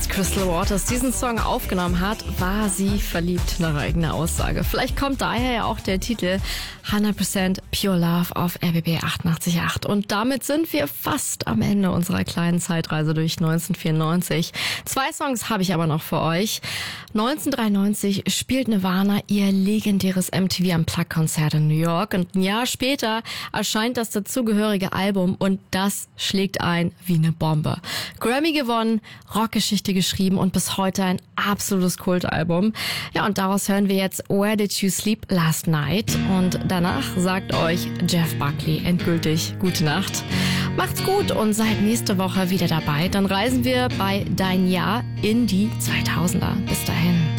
Als Crystal Waters diesen Song aufgenommen hat, war sie verliebt, nach eigener Aussage. Vielleicht kommt daher ja auch der Titel 100% Pure Love auf RBB 88.8. Und damit sind wir fast am Ende unserer kleinen Zeitreise durch 1994. 2 Songs habe ich aber noch für euch. 1993 spielt Nirvana ihr legendäres MTV Unplugged-Konzert in New York. Und ein Jahr später erscheint das dazugehörige Album und das schlägt ein wie eine Bombe. Grammy gewonnen, Rockgeschichte geschrieben und bis heute ein absolutes Kultalbum. Ja, und daraus hören wir jetzt Where Did You Sleep Last Night? Und danach sagt euch Jeff Buckley endgültig gute Nacht. Macht's gut und seid nächste Woche wieder dabei. Dann reisen wir bei Dein Jahr in die 2000er. Bis dahin.